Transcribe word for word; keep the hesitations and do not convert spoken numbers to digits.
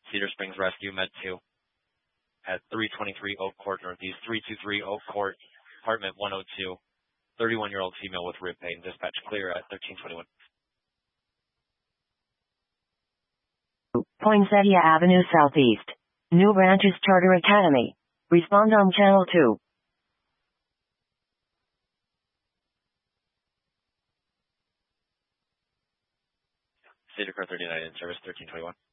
Cedar Springs Rescue, Med two. At three twenty-three Oak Court Northeast, three two three Oak Court, apartment one oh two. thirty-one-year-old female with rib pain. Dispatch clear at thirteen twenty-one. Poinsettia Avenue Southeast. New Branches Charter Academy. Respond on Channel two. Cedar Car thirty-nine in service, thirteen twenty-one.